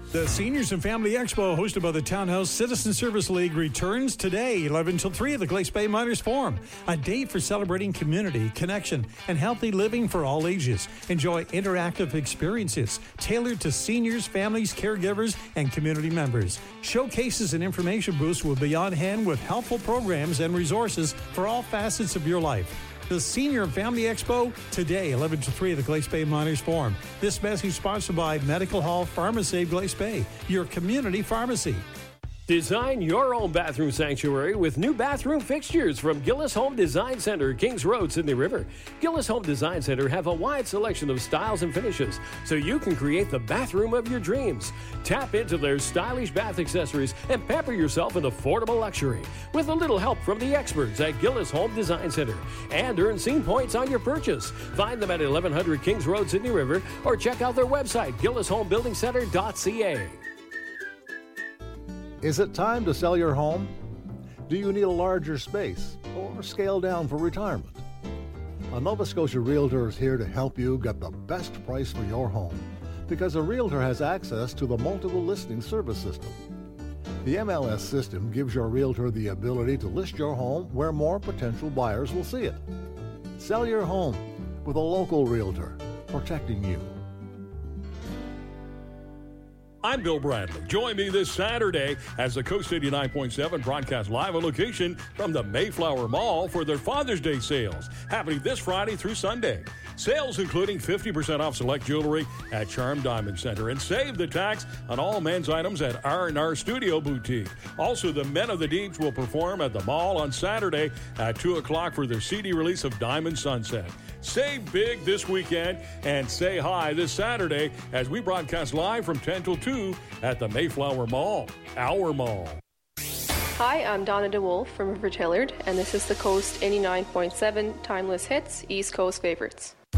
The Seniors and Family Expo, hosted by the Townhouse Citizen Service League, returns today, 11 till 3 at the Glace Bay Miners Forum. A day for celebrating community, connection, and healthy living for all ages. Enjoy interactive experiences tailored to seniors, families, caregivers, and community members. Showcases and information booths will be on hand with helpful programs and resources for all facets of your life. The Senior and Family Expo, today, 11 to 3 at the Glace Bay Miners Forum. This message sponsored by Medical Hall Pharmacy Glace Bay, your community pharmacy. Design your own bathroom sanctuary with new bathroom fixtures from Gillis Home Design Center, Kings Road, Sydney River. Gillis Home Design Center have a wide selection of styles and finishes so you can create the bathroom of your dreams. Tap into their stylish bath accessories and pamper yourself in affordable luxury with a little help from the experts at Gillis Home Design Center. And earn scene points on your purchase. Find them at 1100 Kings Road, Sydney River, or check out their website, GillisHomeBuildingCenter.ca. Is it time to sell your home? Do you need a larger space or scale down for retirement? A Nova Scotia Realtor is here to help you get the best price for your home because a Realtor has access to the multiple listing service system. The MLS system gives your Realtor the ability to list your home where more potential buyers will see it. Sell your home with a local Realtor, protecting you. I'm Bill Bradley. Join me this Saturday as the Coast 89.7 broadcasts live on location from the Mayflower Mall for their Father's Day sales, happening this Friday through Sunday. Sales including 50% off select jewelry at Charm Diamond Center and save the tax on all men's items at R&R Studio Boutique. Also, the Men of the Deeps will perform at the mall on Saturday at 2 o'clock for their CD release of Diamond Sunset. Save big this weekend and say hi this Saturday as we broadcast live from 10 till 2 at the Mayflower Mall, our mall. Hi, I'm Donna DeWolf from River Tillard, and this is the Coast 89.7 Timeless Hits, East Coast Favorites.